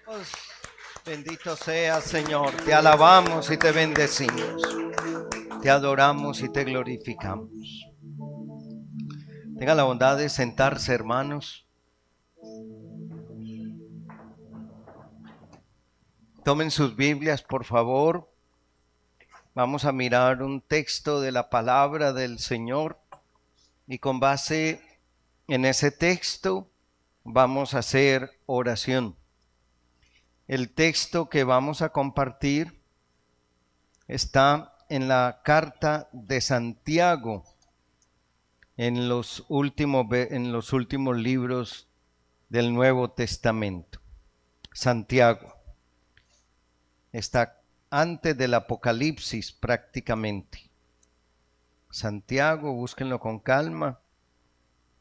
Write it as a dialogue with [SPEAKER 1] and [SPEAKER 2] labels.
[SPEAKER 1] Dios, bendito sea, Señor. Te alabamos y te bendecimos. Te adoramos y te glorificamos. Tenga la bondad de sentarse, hermanos. Tomen sus Biblias, por favor. Vamos a mirar un texto de la palabra del Señor y con base en ese texto vamos a hacer oración. El texto que vamos a compartir está en la carta de Santiago, en los últimos libros del Nuevo Testamento. Santiago está antes del Apocalipsis prácticamente. Santiago, búsquenlo con calma.